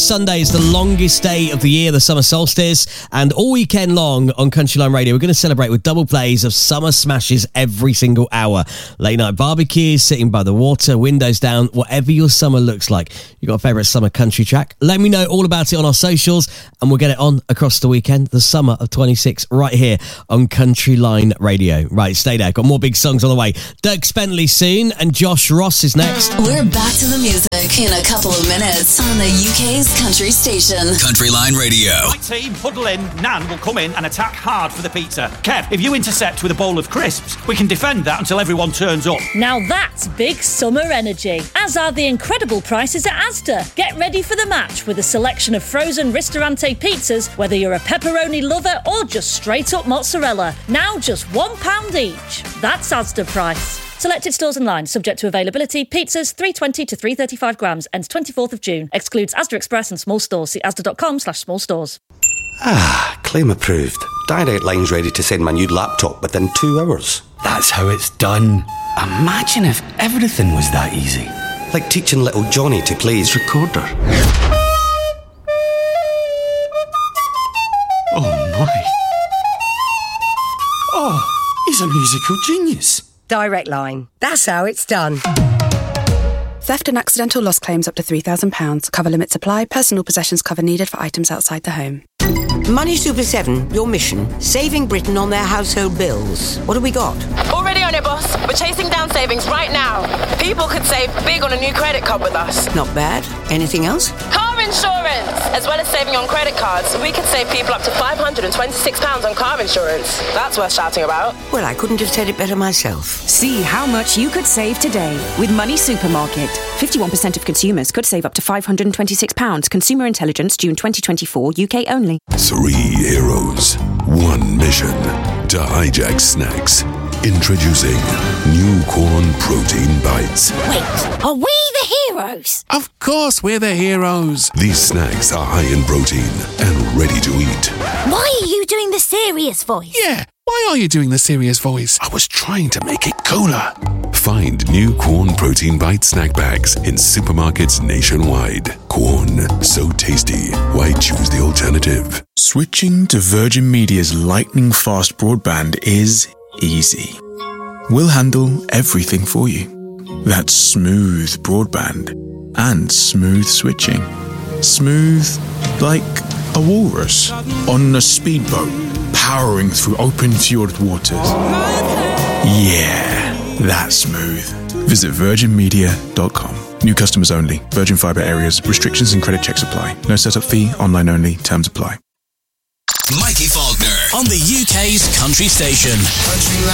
Sunday is the longest day of the year, the summer solstice, and all weekend long on Country Line Radio, we're going to celebrate with double plays of summer smashes every single hour. Late night barbecues, sitting by the water, windows down, whatever your summer looks like. You got a favourite summer country track? Let me know all about it on our socials, and we'll get it on across the weekend, the summer of 26, right here on Country Line Radio. Right, stay there. Got more big songs on the way. Dirk Bentley soon, and Josh Ross is next. We're back to the music in a couple of minutes on the UK's country station. Country Line Radio. My team, huddle in, Nan will come in and attack hard for the pizza. Kev, if you intercept with a bowl of crisps, we can defend that until everyone turns up. Now that's big summer energy, as are the incredible prices at Asda. Get ready for the match with a selection of frozen Ristorante pizzas, whether you're a pepperoni lover or just straight up mozzarella. Now just £1 each. That's Asda price. Selected stores and lines, subject to availability. Pizzas 320 to 335 grams, ends 24th of June. Excludes Asda Express and small stores. See asda.com/small stores. Claim approved. Direct Line's ready to send my new laptop within 2 hours. That's how it's done. Imagine if everything was that easy. Like teaching little Johnny to play his recorder. Oh my. Oh, he's a musical genius. Direct Line. That's how it's done. Theft and accidental loss claims up to £3,000. Cover limits apply. Personal possessions cover needed for items outside the home. Money Super 7, your mission, saving Britain on their household bills. What have we got? Already on it, boss. We're chasing down savings right now. People could save big on a new credit card with us. Not bad. Anything else? Car insurance! As well as saving on credit cards, we could save people up to £526 on car insurance. That's worth shouting about. Well, I couldn't have said it better myself. See how much you could save today with Money Supermarket. 51% of consumers could save up to £526. Consumer Intelligence, June 2024, UK only. 3 heroes, 1 mission to hijack snacks. Introducing new corn protein bites. Wait, are we the heroes? Of course we're the heroes. These snacks are high in protein and ready to eat. Why are you doing the serious voice? Yeah, why are you doing the serious voice? I was trying to make it cooler. Find new corn protein bite snack bags in supermarkets nationwide. Corn, so tasty. Why choose the alternative? Switching to Virgin Media's lightning-fast broadband is easy. We'll handle everything for you. That's smooth broadband and smooth switching. Smooth like a walrus on a speedboat powering through open fjord waters. Yeah, that's smooth. Visit virginmedia.com. New customers only. Virgin Fibre areas. Restrictions and credit checks apply. No setup fee. Online only. Terms apply. Mikey Faulkner on the UK's country station. Country